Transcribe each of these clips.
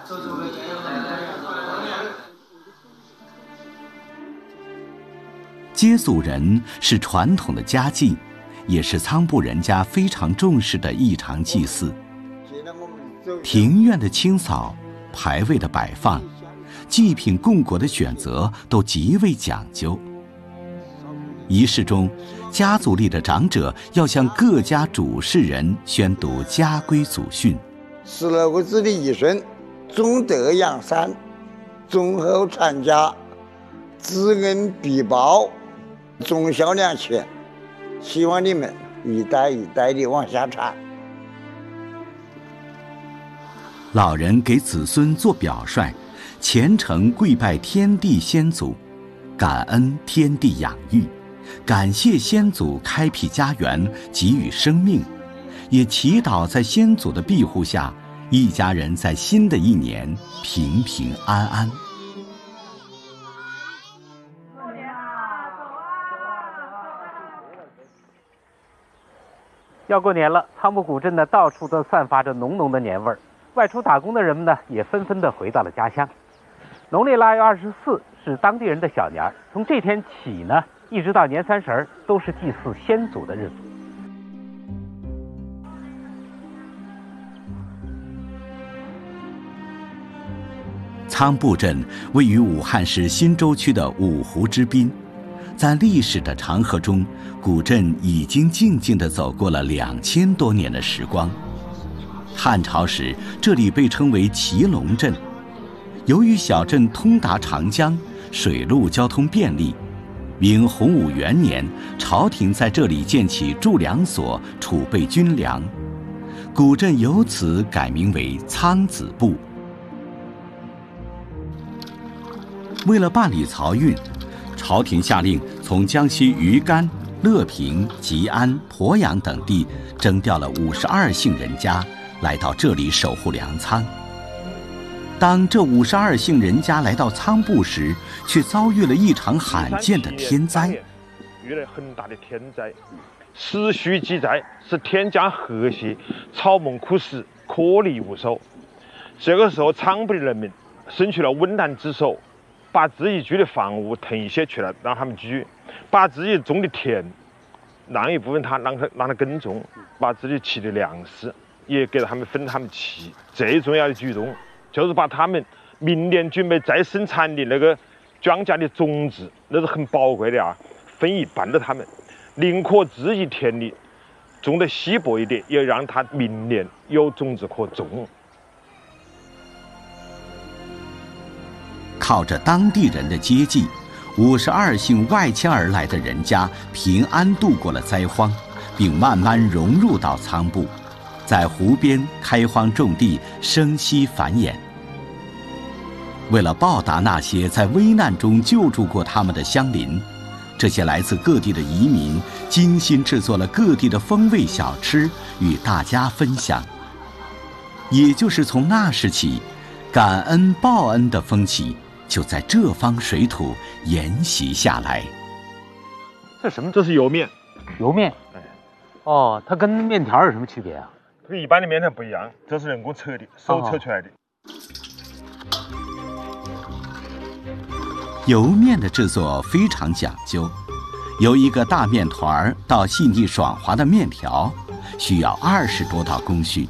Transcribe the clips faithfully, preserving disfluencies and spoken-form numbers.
接祖人是传统的家祭，也是仓部人家非常重视的一场祭祀。庭院的清扫、牌位的摆放、祭品供果的选择都极为讲究。仪式中，家族里的长者要向各家主事人宣读家规祖训。 十二个子弟一孙，终德扬善，忠厚传家，知恩必报，忠孝两全。希望你们一代一代的往下传。 老人给子孙做表率，虔诚跪拜天地先祖，感恩天地养育，感谢先祖开辟家园，给予生命，也祈祷在先祖的庇护下，一家人在新的一年平平安安。 要过年了，仓部古镇呢，到处都散发着浓浓的年味儿。外出打工的人们呢，也纷纷的回到了家乡。农历腊月二十四是当地人的小年儿，从这天起呢，一直到年三十儿，都是祭祀先祖的日子。 仓部镇位于武汉市新洲区的五湖之滨，在历史的长河中，古镇已经静静地走过了两千多年的时光。汉朝时，这里被称为祁隆镇。由于小镇通达长江，水陆交通便利，明洪武元年，朝廷在这里建起驻粮所，储备军粮，古镇由此改名为仓子部。为了办理漕运，朝廷下令从江西余干、乐平、吉安、鄱阳等地征调了五十二姓人家来到这里守护粮仓。当这五十二姓人家来到仓部时，却遭遇了一场罕见的天灾。 遇了很大的天灾，史书记载是天降河蟹，草木枯死，颗粒无收。这个时候，仓部的人民伸出了温暖之手，把自己居的房屋腾卸出来让他们居，把自己种的田让一部分他让他让他耕种，把自己吃的粮食也给他们分他们吃。最重要的举动就是把他们明年准备再生产的那个庄稼的种子，那是很宝贵的啊，分一半给他们，宁可自己田里种得稀薄一点，也让他明年有种子可种。 靠着当地人的接济，五十二姓外迁而来的人家平安度过了灾荒，并慢慢融入到仓部，在湖边开荒种地，生息繁衍。为了报答那些在危难中救助过他们的乡邻，这些来自各地的移民精心制作了各地的风味小吃与大家分享。也就是从那时起，感恩报恩的风气就在这方水土沿袭下来。 这什么？ 这是油面。 油面。 哎， 哦，它跟面条有什么区别啊？ 跟一般的面条不一样，这是人工测的，手测出来的。 油面的制作非常讲究，由一个大面团到细腻爽滑的面条，需要二十多道工序。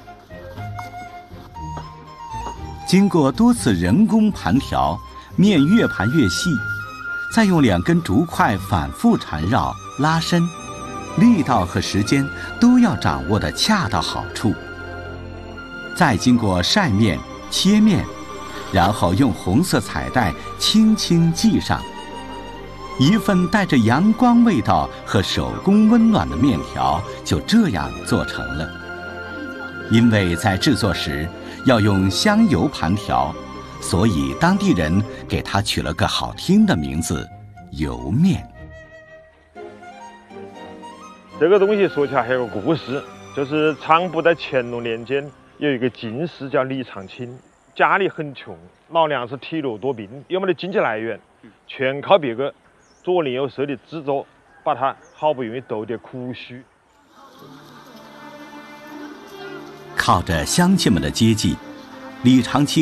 经过多次人工盘调，面越盘越细，再用两根竹筷反复缠绕拉伸，力道和时间都要掌握得恰到好处。再经过晒面、切面，然后用红色彩带轻轻系上，一份带着阳光味道和手工温暖的面条就这样做成了。因为在制作时要用香油盘条，所以当地人给它取了个好听的名字——油面。 这个东西说起来还有个故事，就是仓部在乾隆年间有一个进士叫李长卿，家里很穷，老娘是体弱多病，有没得经济来源，全靠别个左邻右舍的资助，把他好不容易斗点苦须。 靠着乡亲们的接济，李长卿